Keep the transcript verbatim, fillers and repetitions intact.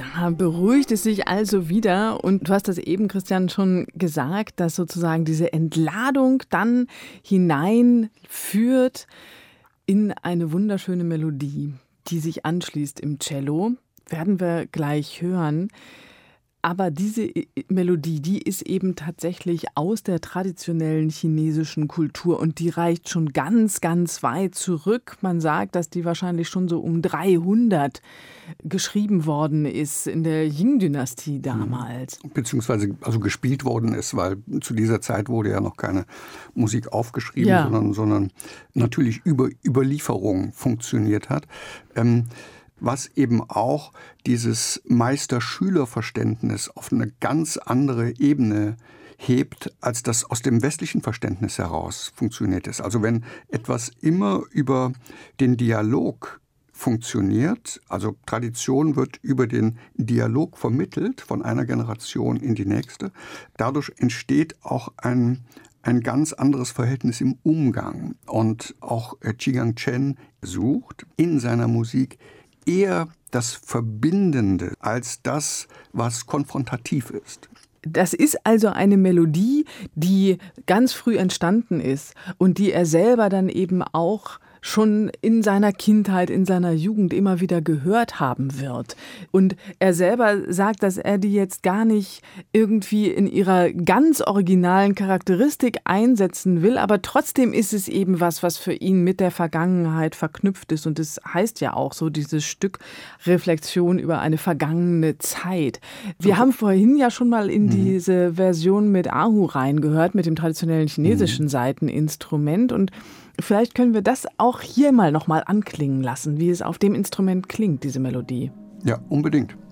Da beruhigt es sich also wieder. Und du hast das eben, Christian, schon gesagt, dass sozusagen diese Entladung dann hineinführt in eine wunderschöne Melodie, die sich anschließt im Cello. Werden wir gleich hören. Aber diese Melodie, die ist eben tatsächlich aus der traditionellen chinesischen Kultur und die reicht schon ganz, ganz weit zurück. Man sagt, dass die wahrscheinlich schon so um dreihundert geschrieben worden ist in der Ying-Dynastie damals. Beziehungsweise also gespielt worden ist, weil zu dieser Zeit wurde ja noch keine Musik aufgeschrieben, ja. sondern, sondern natürlich über Überlieferung funktioniert hat. Ähm, was eben auch dieses Meister-Schüler-Verständnis auf eine ganz andere Ebene hebt, als das aus dem westlichen Verständnis heraus funktioniert ist. Also wenn etwas immer über den Dialog funktioniert, also Tradition wird über den Dialog vermittelt von einer Generation in die nächste, dadurch entsteht auch ein ein ganz anderes Verhältnis im Umgang. Und auch Zhigang Chen sucht in seiner Musik eher das Verbindende als das, was konfrontativ ist. Das ist also eine Melodie, die ganz früh entstanden ist und die er selber dann eben auch schon in seiner Kindheit, in seiner Jugend immer wieder gehört haben wird. Und er selber sagt, dass er die jetzt gar nicht irgendwie in ihrer ganz originalen Charakteristik einsetzen will, aber trotzdem ist es eben was, was für ihn mit der Vergangenheit verknüpft ist. Und es heißt ja auch so, dieses Stück Reflexion über eine vergangene Zeit. Wir so. haben vorhin ja schon mal in mhm. diese Version mit Erhu reingehört, mit dem traditionellen chinesischen mhm. Saiteninstrument, und vielleicht können wir das auch hier mal noch mal anklingen lassen, wie es auf dem Instrument klingt, diese Melodie. Ja, unbedingt.